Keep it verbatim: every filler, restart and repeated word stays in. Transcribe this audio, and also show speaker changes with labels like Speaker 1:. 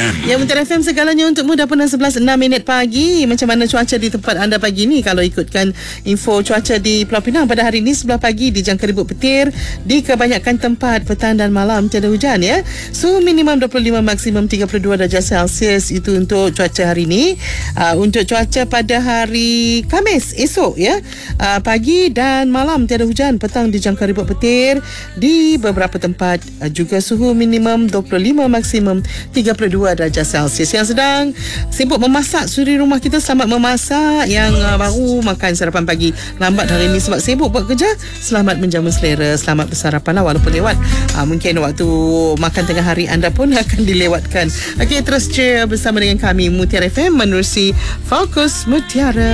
Speaker 1: M.
Speaker 2: Ya, Mutiara F M segalanya untukmu. Dah pukul sebelas enam minit pagi. Macam mana cuaca di tempat anda pagi ni? Kalau ikutkan info cuaca di Pulau Pinang pada hari ini, sebelah pagi dijangka ribut petir. Di kebanyakan tempat petang dan malam tiada hujan ya. Suhu minimum dua puluh lima, maksimum tiga puluh dua darjah Celsius. Itu untuk cuaca hari ini. Uh, untuk cuaca pada hari Khamis esok ya. Uh, pagi dan malam tiada hujan, petang dijangka ribut petir di beberapa tempat. Uh, juga suhu minimum dua puluh lima, maksimum tiga puluh dua darjah Celsius. Yang sedang sibuk memasak suri rumah kita, selamat memasak. Yang uh, baru makan sarapan pagi lambat hari ini sebab sibuk buat kerja, selamat menjamu selera, selamat bersarapan lah walaupun lewat. Uh, mungkin waktu makan tengah hari anda pun akan dilewatkan. Okey, terus cheer bersama dengan kami Mutiara F M menerusi Fokus Mutiara.